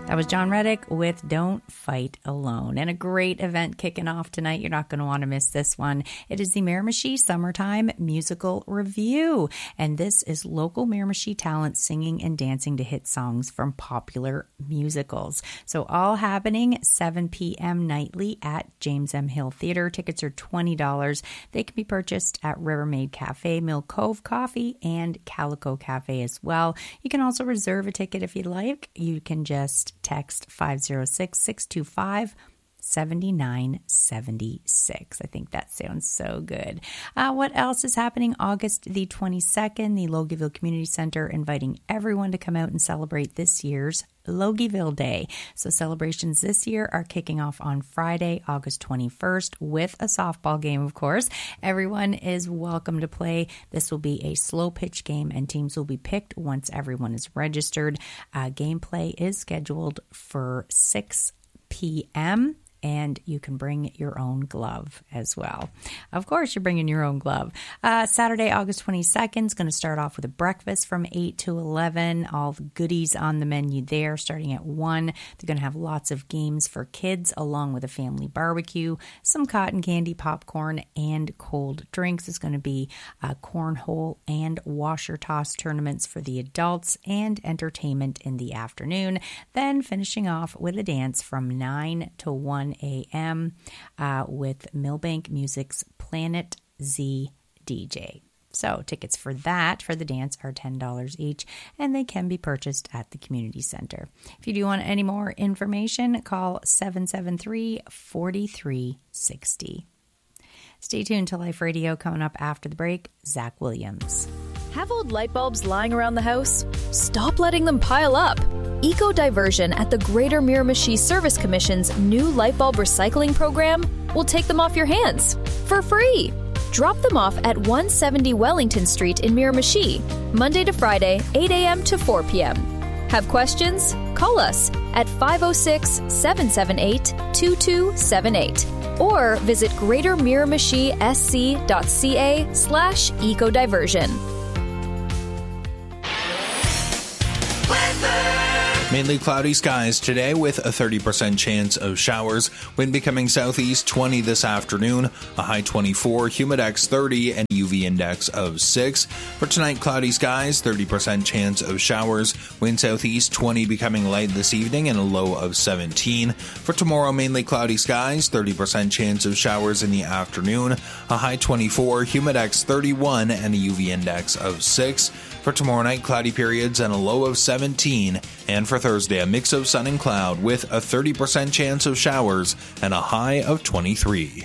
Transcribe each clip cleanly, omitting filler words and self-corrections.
That was John Reddick with Don't Fight Alone. And a great event kicking off tonight. You're not going to want to miss this one. It is the Miramichi Summertime Musical Review. And this is local Miramichi talent singing and dancing to hit songs from popular musicals. So all happening 7 p.m. nightly at James M. Hill Theater. Tickets are $20. They can be purchased at Rivermaid Cafe, Mill Cove Coffee, and Calico Cafe as well. You can also reserve a ticket if you'd like. You can just text 506-625-7976. I think that sounds so good. What else is happening? August the 22nd, the Logieville Community Center inviting everyone to come out and celebrate this year's Logieville Day. So celebrations this year are kicking off on Friday, August 21st with a softball game, of course. Everyone is welcome to play. This will be a slow pitch game and teams will be picked once everyone is registered. Gameplay is scheduled for 6 p.m. and you can bring your own glove as well. Of course, you're bringing your own glove. Saturday, August 22nd is going to start off with a breakfast from 8 to 11. All the goodies on the menu there, starting at 1. They're going to have lots of games for kids, along with a family barbecue, some cotton candy, popcorn, and cold drinks. It's going to be cornhole and washer toss tournaments for the adults and entertainment in the afternoon. Then finishing off with a dance from 9 to 1 a.m. With Millbank Music's Planet Z DJ. So tickets for that, for the dance, are $10 each, and they can be purchased at the community center. If you do want any more information, call 773-4360. Stay tuned to Life Radio. Coming up after the break, Zach Williams. Have old light bulbs lying around the house? Stop letting them pile up. Eco-diversion at the Greater Miramichi Service Commission's new light bulb recycling program will take them off your hands for free. Drop them off at 170 Wellington Street in Miramichi, Monday to Friday, 8 a.m. to 4 p.m. Have questions? Call us at 506-778-2278 or visit greatermiramichi.sc.ca/ecodiversion. Mainly cloudy skies today with a 30% chance of showers. Wind becoming southeast 20 this afternoon, a high 24, humidex 30, and UV index of 6. For tonight, cloudy skies, 30% chance of showers. Wind southeast 20 becoming light this evening and a low of 17. For tomorrow, mainly cloudy skies, 30% chance of showers in the afternoon, a high 24, humidex 31, and a UV index of 6. For tomorrow night, cloudy periods and a low of 17. And for Thursday, a mix of sun and cloud with a 30% chance of showers and a high of 23.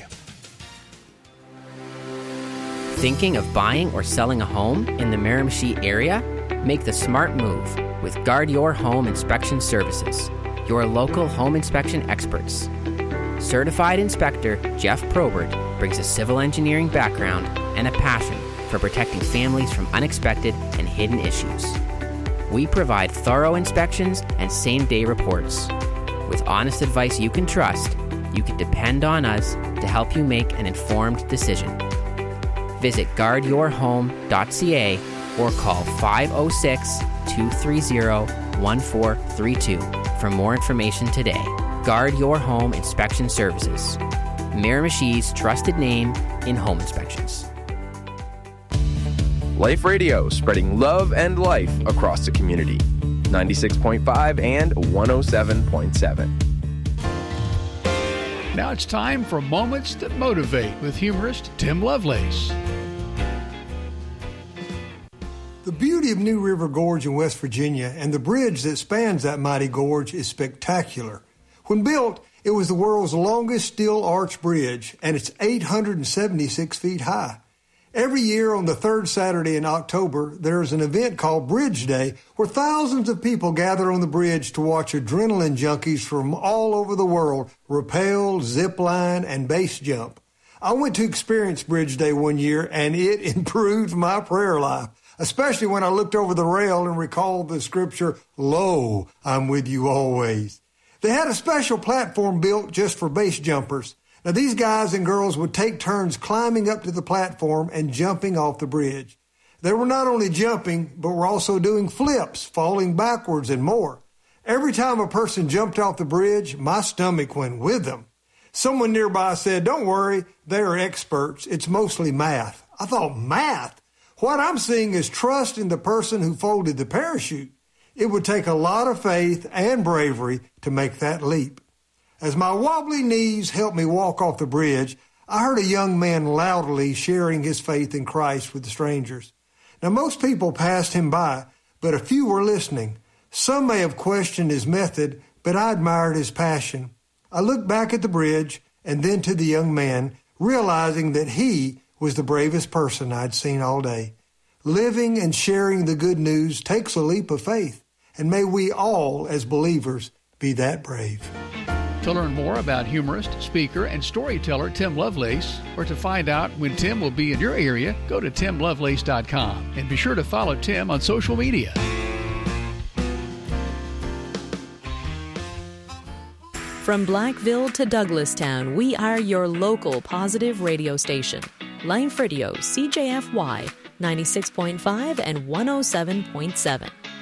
Thinking of buying or selling a home in the Miramichi area? Make the smart move with Guard Your Home Inspection Services, your local home inspection experts. Certified inspector Jeff Probert brings a civil engineering background and a passion for protecting families from unexpected and hidden issues. We provide thorough inspections and same-day reports. With honest advice you can trust, you can depend on us to help you make an informed decision. Visit guardyourhome.ca or call 506-230-1432 for more information today. Guard Your Home Inspection Services, Miramichi's trusted name in home inspections. Life Radio, spreading love and life across the community. 96.5 and 107.7. Now it's time for Moments That Motivate with humorist Tim Lovelace. The beauty of New River Gorge in West Virginia and the bridge that spans that mighty gorge is spectacular. When built, it was the world's longest steel arch bridge, and it's 876 feet high. Every year on the third Saturday in October, there's an event called Bridge Day where thousands of people gather on the bridge to watch adrenaline junkies from all over the world rappel, zip line, and base jump. I went to experience Bridge Day one year, and it improved my prayer life, especially when I looked over the rail and recalled the scripture, "Lo, I'm with you always." They had a special platform built just for base jumpers. Now, these guys and girls would take turns climbing up to the platform and jumping off the bridge. They were not only jumping, but were also doing flips, falling backwards, and more. Every time a person jumped off the bridge, my stomach went with them. Someone nearby said, "Don't worry, they are experts. It's mostly math." I thought, math? What I'm seeing is trust in the person who folded the parachute. It would take a lot of faith and bravery to make that leap. As my wobbly knees helped me walk off the bridge, I heard a young man loudly sharing his faith in Christ with the strangers. Now, most people passed him by, but a few were listening. Some may have questioned his method, but I admired his passion. I looked back at the bridge and then to the young man, realizing that he was the bravest person I'd seen all day. Living and sharing the good news takes a leap of faith, and may we all, as believers, be that brave. To learn more about humorist, speaker, and storyteller Tim Lovelace, or to find out when Tim will be in your area, go to timlovelace.com and be sure to follow Tim on social media. From Blackville to Douglastown, we are your local positive radio station. Life Radio, CJFY, 96.5 and 107.7.